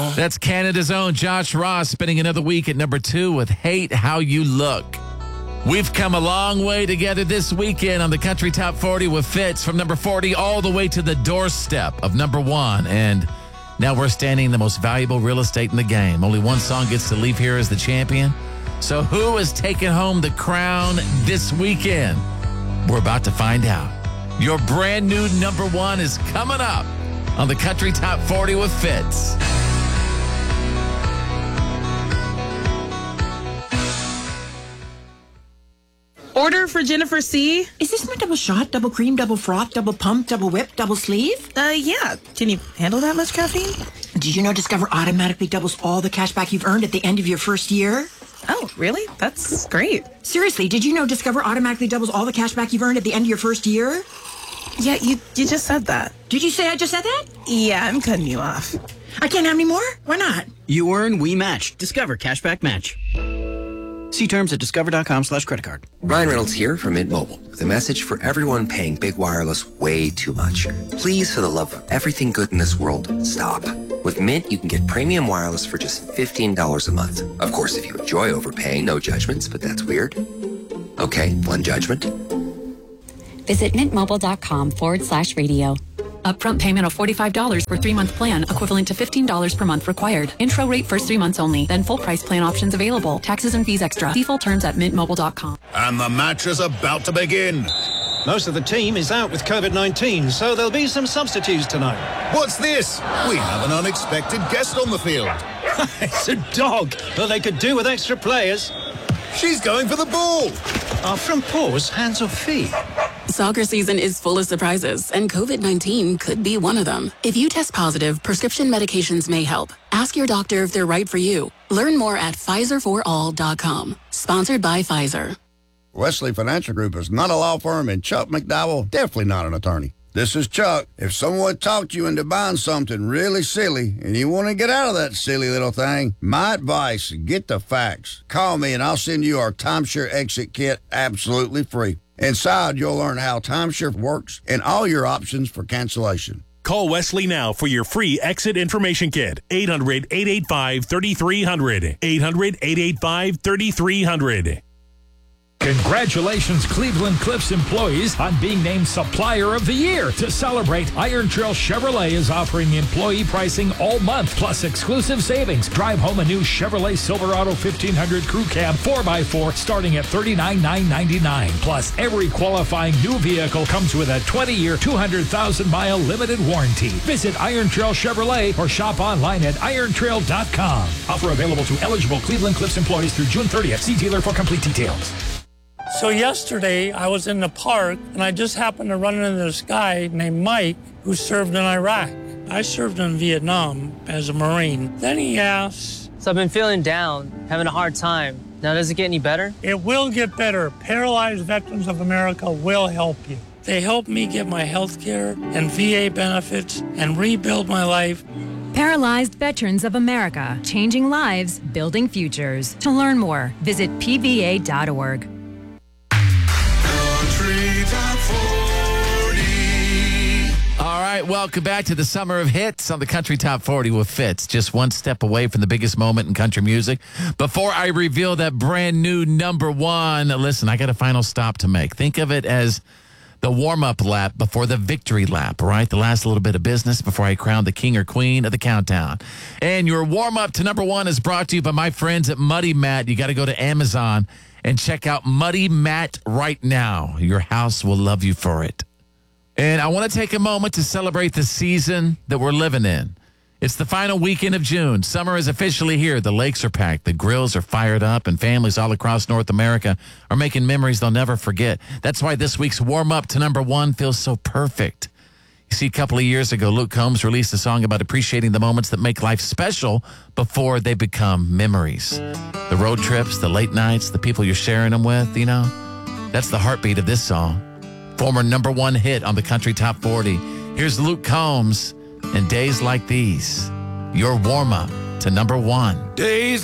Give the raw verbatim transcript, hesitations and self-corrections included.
now. That's Canada's own Josh Ross spending another week at number two with Hate How You Look. We've come a long way together this weekend on the Country Top forty with Fitz from number forty all the way to the doorstep of number one. And now we're standing in the most valuable real estate in the game. Only one song gets to leave here as the champion. So who is taking home the crown this weekend? We're about to find out. Your brand new number one is coming up on the Country Top forty with Fitz. Order for Jennifer C. Is this my double shot, double cream, double froth, double pump, double whip, double sleeve? Uh, yeah. Can you handle that much caffeine? Did you know Discover automatically doubles all the cash back you've earned at the end of your first year? Oh, really? That's great. Seriously, did you know Discover automatically doubles all the cash back you've earned at the end of your first year? Yeah, you, you just said that. Did you say I just said that? Yeah, I'm cutting you off. I can't have any more? Why not? You earn, we match. Discover Cashback Match. See terms at discover.com slash credit card. Ryan Reynolds here from Mint Mobile with a message for everyone paying big wireless way too much. Please, for the love of everything good in this world, stop. With Mint, you can get premium wireless for just fifteen dollars a month. Of course, if you enjoy overpaying, no judgments, but that's weird. Okay, one judgment. Visit mintmobile.com forward slash radio. Upfront payment of forty-five dollars for three-month plan, equivalent to fifteen dollars per month required. Intro rate first three months only, then full price plan options available. Taxes and fees extra. See full terms at mint mobile dot com. And the match is about to begin. Most of the team is out with COVID nineteen, so there'll be some substitutes tonight. What's this? We have an unexpected guest on the field. It's a dog, but they could do with extra players. She's going for the ball. Are front paws hands or feet? Soccer season is full of surprises, and COVID nineteen could be one of them. If you test positive, prescription medications may help. Ask your doctor if they're right for you. Learn more at Pfizer for all dot com. Sponsored by Pfizer. Wesley Financial Group is not a law firm, and Chuck McDowell definitely not an attorney. This is Chuck. If someone talked you into buying something really silly and you want to get out of that silly little thing, my advice, get the facts. Call me and I'll send you our timeshare exit kit absolutely free. Inside, you'll learn how timeshare works and all your options for cancellation. Call Wesley now for your free exit information kit. eight hundred, eight eight five, three three zero zero. eight hundred, eight eight five, three three zero zero. Congratulations, Cleveland Cliffs employees, on being named Supplier of the Year. To celebrate, Iron Trail Chevrolet is offering employee pricing all month, plus exclusive savings. Drive home a new Chevrolet Silverado fifteen hundred Crew Cab four by four starting at thirty-nine thousand nine hundred ninety-nine dollars. Plus, every qualifying new vehicle comes with a twenty-year, two hundred thousand mile limited warranty. Visit Iron Trail Chevrolet or shop online at iron trail dot com. Offer available to eligible Cleveland Cliffs employees through June thirtieth. See dealer for complete details. So yesterday, I was in the park, and I just happened to run into this guy named Mike who served in Iraq. I served in Vietnam as a Marine. Then he asked... So I've been feeling down, having a hard time. Now, does it get any better? It will get better. Paralyzed Veterans of America will help you. They helped me get my health care and V A benefits and rebuild my life. Paralyzed Veterans of America, changing lives, building futures. To learn more, visit P V A dot org. All right, welcome back to the Summer of Hits on the Country Top forty with Fitz. Just one step away from the biggest moment in country music. Before I reveal that brand new number one, listen, I got a final stop to make. Think of it as the warm-up lap before the victory lap, right? The last little bit of business before I crown the king or queen of the countdown. And your warm-up to number one is brought to you by my friends at Muddy Mat. You got to go to Amazon and check out Muddy Mat right now. Your house will love you for it. And I want to take a moment to celebrate the season that we're living in. It's the final weekend of June. Summer is officially here. The lakes are packed. The grills are fired up, and families all across North America are making memories they'll never forget. That's why this week's warm-up to number one feels so perfect. You see, a couple of years ago, Luke Combs released a song about appreciating the moments that make life special before they become memories. The road trips, the late nights, the people you're sharing them with, you know, that's the heartbeat of this song. Former number one hit on the Country Top forty. Here's Luke Combs and Days Like These, your warm-up to number one. Days